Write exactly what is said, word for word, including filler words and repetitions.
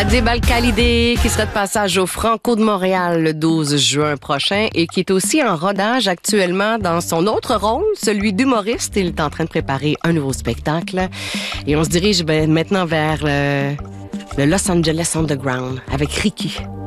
Adib Al-Khalidé, qui sera de passage au Franco de Montréal le douze juin prochain et qui est aussi en rodage actuellement dans son autre rôle, celui d'humoriste. Il est en train de préparer un nouveau spectacle. Et on se dirige ben, maintenant vers le, le Los Angeles Underground avec Ricky.